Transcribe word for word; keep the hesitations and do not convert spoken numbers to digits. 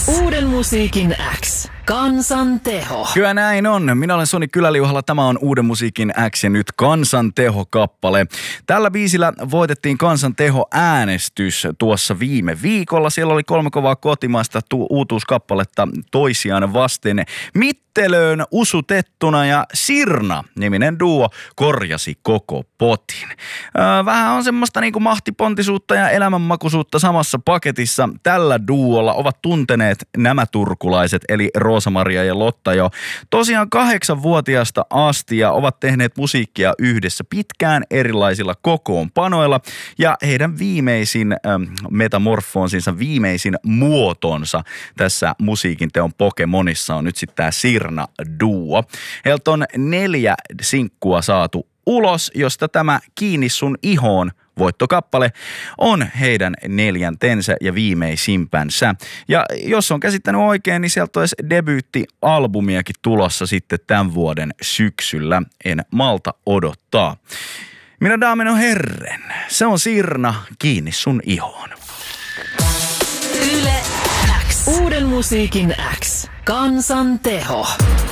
Uuden musiikin X. Kansan teho. Kyllä näin on. Minä olen Soni Kyläliuhalla. Tämä on Uuden musiikin X ja nyt Kansan teho-kappale. Tällä biisillä voitettiin Kansan teho-äänestys tuossa viime viikolla. Siellä oli kolme kovaa kotimaista tu- uutuuskappaletta toisiaan vasten. Mittelöön usutettuna ja Sirna-niminen duo korjasi koko potin. Öö, vähän on semmoista niinku mahtipontisuutta ja elämänmakuisuutta samassa paketissa. Tällä duolla ovat tunteneet nämä turkulaiset, eli Roosa-Maria ja Lotta jo tosiaan kahdeksanvuotiaasta asti ja ovat tehneet musiikkia yhdessä pitkään erilaisilla kokoonpanoilla. Ja heidän viimeisin ähm, metamorfoonsinsa, viimeisin muotonsa tässä musiikin teon Pokemonissa on nyt sitten tämä Sirna-duo. Heiltä on neljä sinkkua saatu ulos, josta tämä Kiinni sun ihoon voittokappale on heidän neljäntensä ja viimeisimpänsä. Ja jos on käsittänyt oikein, niin sieltä olisi debyyttialbumiakin tulossa sitten tämän vuoden syksyllä. En malta odottaa. Minä daamen on herren. Se on Sirna, Kiinni sun ihoon. Yle X. Uuden musiikin X. Kansan teho.